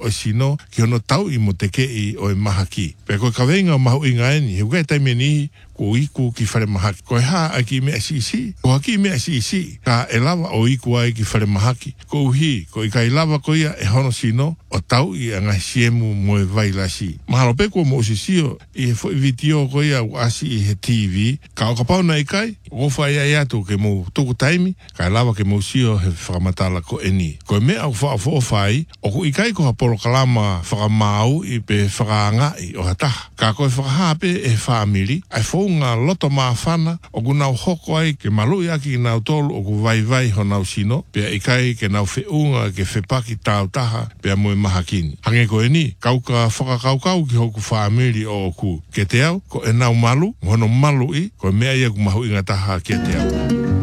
o sino ki ono tau I mo te ke I o mahaki. Pe koe ka venga o mahu inga eni, he ukai taimeni ko iku ki whare mahaki. Ko ha a ki mea si. Ko haki mea si. Ka e lava o iku ai ki whare mahaki. Ko uhi, ko I kai lava ko ia e hono sino o tau I anga siemu mo e vai lasi. Mahalo pe ko mo sisio I he fo I vitio ko ia u asi I he TV. Ka o kapau na I kai, o whai ai atu ke mo tuku taimi, ka e lava ke mo sio he whakamatala ko eni. Ko e mea au wha whai, o ku I kai ko hapolo kalama whakamau I pe whakaangai o hataha. Ka koe whakahape e whaamiri, ai ngā loto maafana o ku nau hoko ai ke malui aki ki nau tolu o ku vai ho nau sino pea I kai ke nau whiunga ke whepaki tau taha pea moe mahakini. Hange ko e ni, kauka whakakaukau ki hoku whaamiri o ku ke te au, ko e nau malu, hono malu I, ko e mea ia ku mahu inga taha ke te au.